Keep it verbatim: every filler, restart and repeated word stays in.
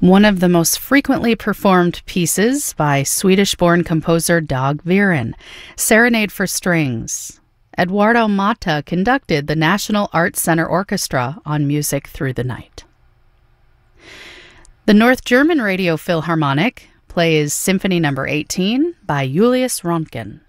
one of the most frequently performed pieces by Swedish-born composer Dag Viren, Serenade for Strings. Eduardo Mata conducted the National Arts Center Orchestra on Music Through the Night. The North German Radio Philharmonic plays Symphony Number eighteen by Julius Röntgen.